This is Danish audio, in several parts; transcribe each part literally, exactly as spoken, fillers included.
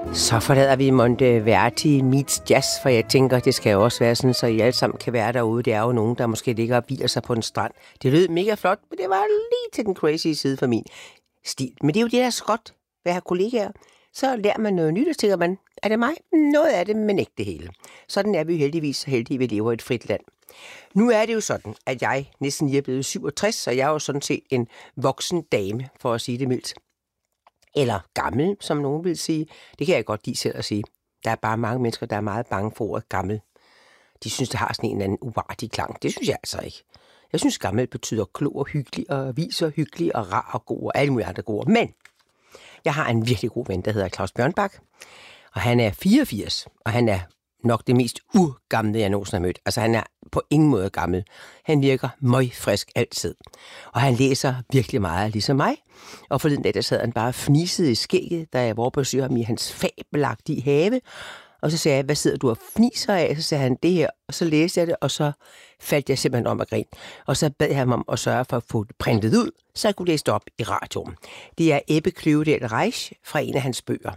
Så forlader vi Monteverdi meets jazz, for jeg tænker, det skal jo også være sådan, så I alle sammen kan være derude. Det er jo nogen, der måske ligger og hviler sig på en strand. Det lød mega flot, men det var lige til den crazy side for min stil. Men det er jo det, der er så godt ved at have kollegaer. Så lærer man noget nyt, og tænker man, er det mig? Noget af det, men ikke det hele. Sådan er vi jo heldigvis så heldige, at vi lever i et frit land. Nu er det jo sådan, at jeg næsten lige er blevet syvogtres, så jeg er jo sådan set en voksen dame, for at sige det mildt. Eller gammel, som nogen vil sige. Det kan jeg godt lide selv at sige. Der er bare mange mennesker, der er meget bange for ordet gammel. De synes, det har sådan en eller anden uartig klang. Det synes jeg altså ikke. Jeg synes, gammel betyder klog og hyggelig, og vis og hyggelig, og rar og god, og alle mulige andre gode. Men jeg har en virkelig god ven, der hedder Claus Bjørnbak. Og han er fireogfirs, og han er nok det mest ugamle, jeg nogensinde har mødt. Altså, han er på ingen måde gammel. Han virker møgfrisk altid. Og han læser virkelig meget, ligesom mig. Og forleden dag, der sad han bare og fnisede i skægget, da jeg var på besøge ham i hans fabelagtige have. Og så sagde jeg, hvad sidder du og fniser af? Så sagde han det her, og så læste jeg det, og så faldt jeg simpelthen om at grine. Og så bad jeg ham om at sørge for at få det printet ud, så jeg kunne læse det op i radioen. Det er Ebbe Kløvedal Reich fra en af hans bøger.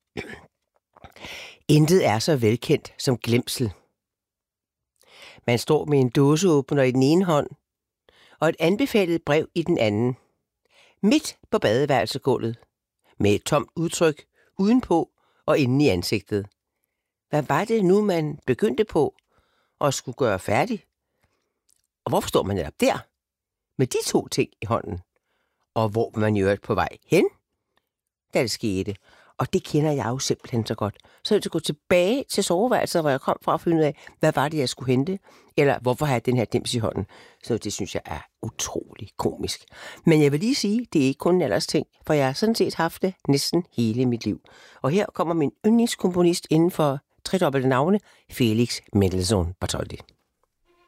Intet er så velkendt som glemsel. Man står med en dåseåbner i den ene hånd, og et anbefalet brev i den anden. Midt på badeværelsegulvet, med et tomt udtryk udenpå og inde i ansigtet. Hvad var det nu, man begyndte på og skulle gøre færdig? Og hvorfor står man netop der, med de to ting i hånden? Og hvor var man i øvrigt på vej hen, da det skete? Og det kender jeg jo simpelthen så godt. Så jeg vil gå tilbage til soveværelset, hvor jeg kom fra, at finde ud af, hvad var det, jeg skulle hente? Eller hvorfor har jeg den her dims i hånden? Så det synes jeg er utrolig komisk. Men jeg vil lige sige, det er ikke kun en alders ting, for jeg har sådan set haft det næsten hele mit liv. Og her kommer min yndlingskomponist inden for tredobbelte navne, Felix Mendelssohn Bartholdy.